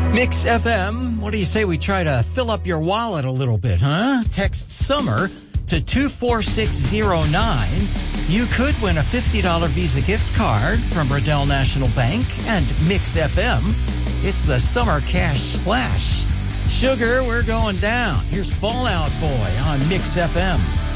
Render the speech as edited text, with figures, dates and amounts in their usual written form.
Mix FM, what do you say we try to fill up your wallet a little bit, huh? Text SUMMER to 24609. You could win a $50 Visa gift card from Riddell National Bank and Mix FM. It's the Summer Cash Splash. Sugar, we're going down. Here's Fall Out Boy on Mix FM.